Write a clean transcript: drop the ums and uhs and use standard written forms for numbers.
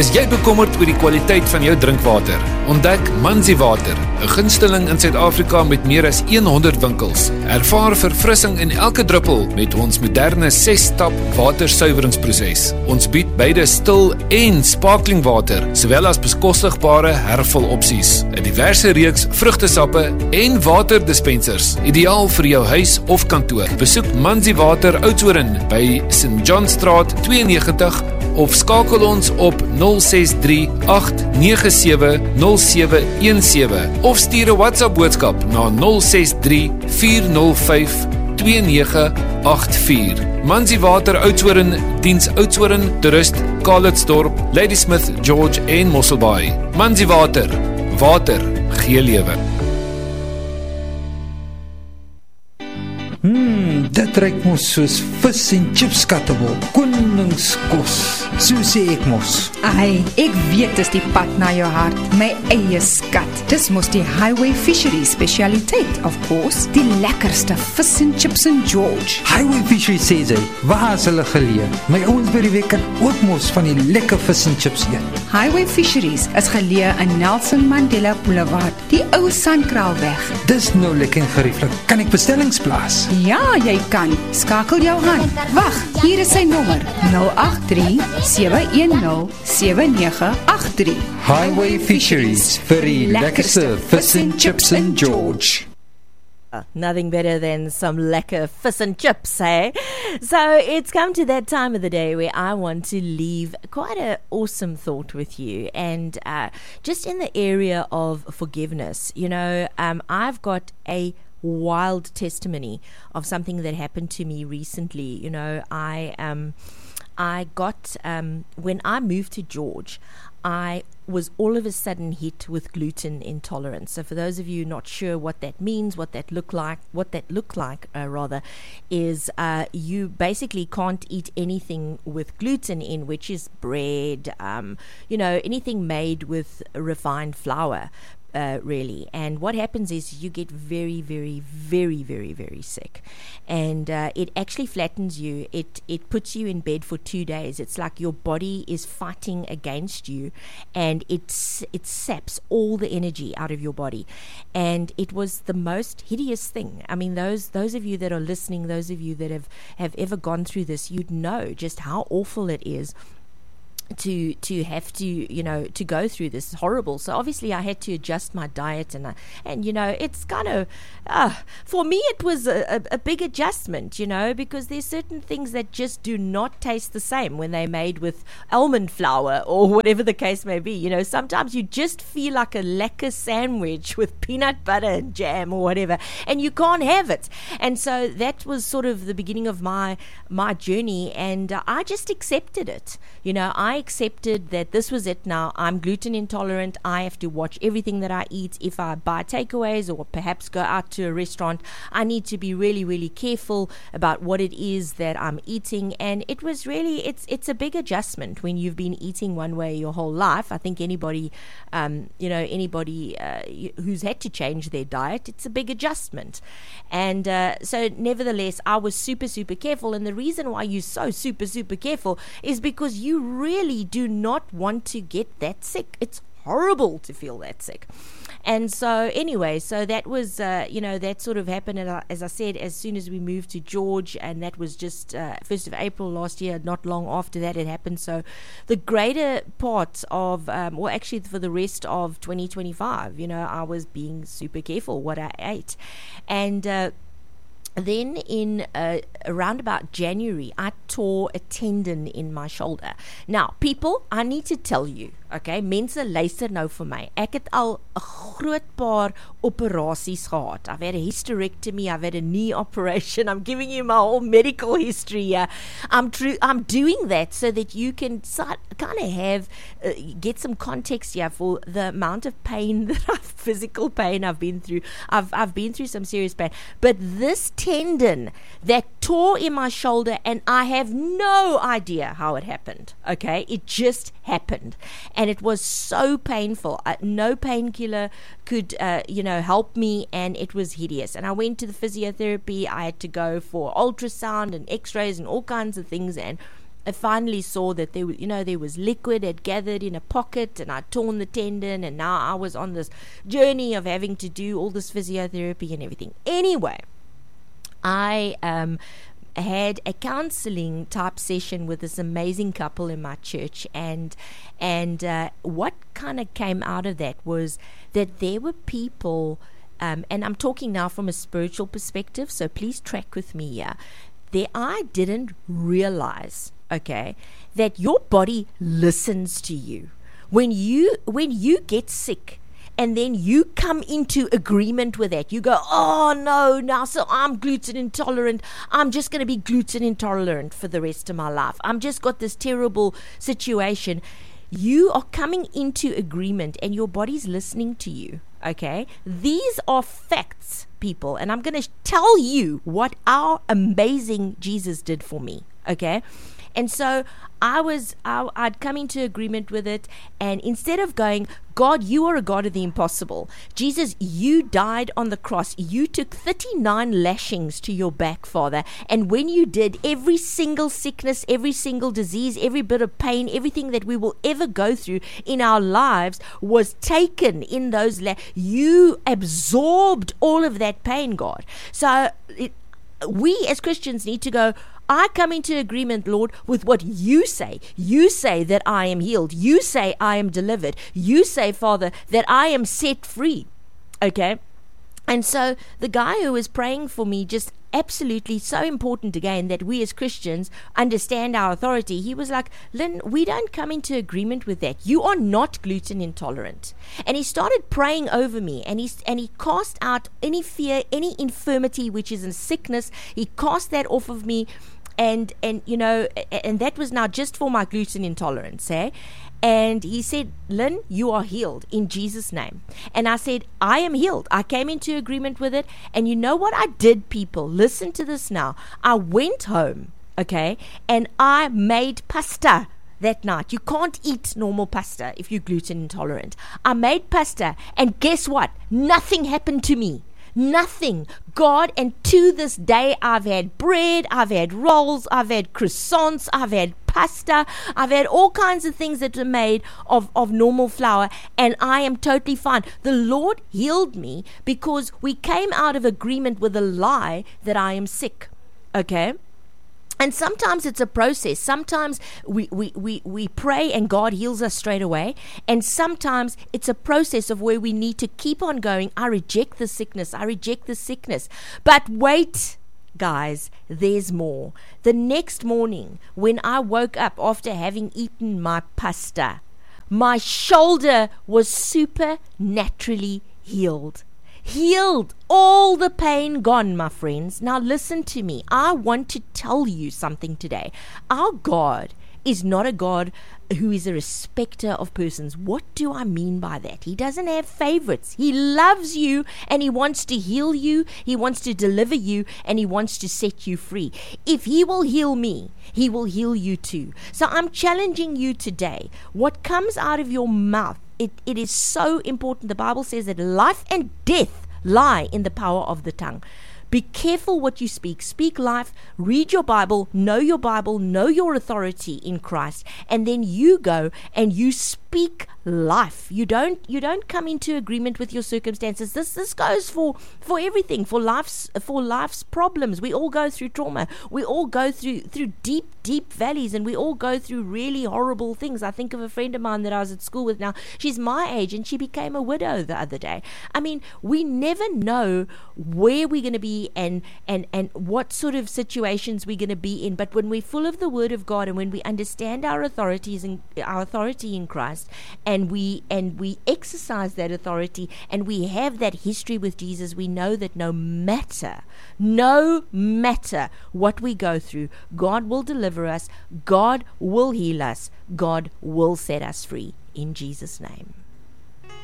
Is jy bekommerd oor die kwaliteit van jou drinkwater? Ontdek Manzi Water, 'n gunsteling in Suid-Afrika met meer as 100 winkels. Ervaar verfrissing in elke druppel met ons moderne 6-stap watersuiweringsproses. Ons bied beide stil en sparkling water, sowel as bekostigbare hervulopsies, 'n diverse reeks vrugtesappe en waterdispensers, ideaal vir jou huis of kantoor. Besoek Manzi Water Oudtshoorn by St. John Straat 92 of skakel ons op 063-897-0717 of stuur 'n WhatsApp boodskap na 063-405-2984. Manzi Water Oudtshoorn diens Oudtshoorn, Toerist, Calitzdorp, Ladysmith, George en Mosselbaai. Manzi Water, water gee lewe. Dit ruik mos soos vis en chips kattebol, koningskos, so sê ek mos. Ai, ek weet dis die pad na jou hart, my eie skat. Dis mos die Highway Fisheries specialiteit, of course, die lekkerste vis en chips in George. Highway Fisheries sê sy, waar is hulle geleë? My ouens by die week kan ook mos van die lekker vis en chips eet. Highway Fisheries is geleë in Nelson Mandela Boulevard, die ou Sandkraalweg. Dis nou lekker en gerieflik, kan ek bestellings plaas? Ja, jy kan. Skakel jou hand. Wag, hier is sy nommer. 083-710-7983. Highway Fisheries, vir die lekkerste vis en chips in George. Nothing better than some lekker fish and chips, hey? So it's come to that time of the day where I want to leave quite an awesome thought with you, and just in the area of forgiveness. You know, I've got a wild testimony of something that happened to me recently. You know, I got when I moved to George, I was all of a sudden hit with gluten intolerance. So for those of you not sure what that means, what that looked like, is you basically can't eat anything with gluten in, which is bread, you know, anything made with refined flour. Really, and what happens is you get very, very, very, very, very sick, and it actually flattens you. It puts you in bed for 2 days. It's like your body is fighting against you, and it saps all the energy out of your body, and it was the most hideous thing. I mean, those of you that are listening, those of you that have ever gone through this, you'd know just how awful it is to have to, you know, to go through this. Horrible. So obviously I had to adjust my diet, and you know, it's kind of for me it was a big adjustment, you know, because there's certain things that just do not taste the same when they're made with almond flour or whatever the case may be. You know, sometimes you just feel like a lekker sandwich with peanut butter and jam or whatever, and you can't have it. And so that was sort of the beginning of my journey, and I just accepted it. You know, I accepted that this was it now. I'm gluten intolerant. I have to watch everything that I eat. If I buy takeaways or perhaps go out to a restaurant, I need to be really, really careful about what it is that I'm eating. And it was really, it's a big adjustment when you've been eating one way your whole life. I think anybody who's had to change their diet, it's a big adjustment. And so nevertheless, I was super, super careful. And the reason why you're so super, super careful is because you really do not want to get that sick. It's horrible to feel that sick. And so anyway, so that was that sort of happened, and as I said, as soon as we moved to George, and that was just 1st of April last year. Not long after that it happened. So the greater part of actually for the rest of 2025, you know, I was being super careful what I ate. And then in around about January, I tore a tendon in my shoulder. Now, people, I need to tell you, okay, mense luister nou vir my. Ek het al 'n groot paar operasies gehad. I've had a hysterectomy, I've had a knee operation. I'm giving you my whole medical history here. I'm doing that so that you can kind of have get some context here for the amount of pain physical pain I've been through. I've been through some serious pain. But this tendon that tore in my shoulder, and I have no idea how it happened. Okay, it just happened, and it was so painful. No painkiller could help me, and it was hideous. And I went to the physiotherapy. I had to go for ultrasound and x-rays and all kinds of things, and I finally saw that there was liquid had gathered in a pocket, and I'd torn the tendon, and now I was on this journey of having to do all this physiotherapy and everything. Anyway, I had a counseling type session with this amazing couple in my church, and what kind of came out of that was that there were people, and I'm talking now from a spiritual perspective, so please track with me here. I didn't realize, okay, that your body listens to you. When you get sick, and then you come into agreement with that, you go, oh no, now so I'm gluten intolerant. I'm just going to be gluten intolerant for the rest of my life. I'm just got this terrible situation. You are coming into agreement, and your body's listening to you. Okay, these are facts, people, and I'm going to tell you what our amazing Jesus did for me. Okay, and so I'd come into agreement with it, and instead of going, God, you are a God of the impossible. Jesus, you died on the cross. You took 39 lashings to your back, Father. And when you did, every single sickness, every single disease, every bit of pain, everything that we will ever go through in our lives was taken in those you absorbed all of that pain, God. So we as Christians need to go, I come into agreement, Lord, with what you say. You say that I am healed. You say I am delivered. You say, Father, that I am set free. Okay? And so the guy who was praying for me, just absolutely so important again that we as Christians understand our authority. He was like, Lynn, we don't come into agreement with that. You are not gluten intolerant. And he started praying over me, and he cast out any fear, any infirmity, which is a sickness. He cast that off of me. And that was now just for my gluten intolerance, And he said, Lynn, you are healed in Jesus' name. And I said, I am healed. I came into agreement with it. And you know what I did, people? Listen to this now. I went home, okay, and I made pasta that night. You can't eat normal pasta if you're gluten intolerant. I made pasta, and guess what? Nothing happened to me. Nothing. God, and to this day I've had bread, I've had rolls, I've had croissants, I've had pasta, I've had all kinds of things that are made of normal flour, and I am totally fine. The Lord healed me because we came out of agreement with a lie that I am sick. Okay? And sometimes it's a process. Sometimes we pray and God heals us straight away. And sometimes it's a process of where we need to keep on going. I reject the sickness. I reject the sickness. But wait, guys, there's more. The next morning, when I woke up after having eaten my pasta, my shoulder was supernaturally healed. Healed, all the pain gone, my friends. Now listen to me. I want to tell you something today. Our God is not a God who is a respecter of persons. What do I mean by that? He doesn't have favorites. He loves you, and he wants to heal you. He wants to deliver you, and he wants to set you free. If he will heal me, he will heal you too. So I'm challenging you today. What comes out of your mouth, it is so important. The Bible says that life and death lie in the power of the tongue. Be careful what you speak. Speak life. Read your Bible. Know your authority in Christ. And then you go and you speak life. You don't come into agreement with your circumstances. This goes for everything, for life's problems. We all go through trauma. We all go through deep valleys, and we all go through really horrible things. I think of a friend of mine that I was at school with now. She's my age, and she became a widow the other day. I mean, we never know where we're going to be and what sort of situations we're going to be in. But when we're full of the Word of God, and when we understand our authority in Christ, and we exercise that authority, and we have that history with Jesus, we know that no matter what we go through, God will deliver us, God will heal us, God will set us free in Jesus' name.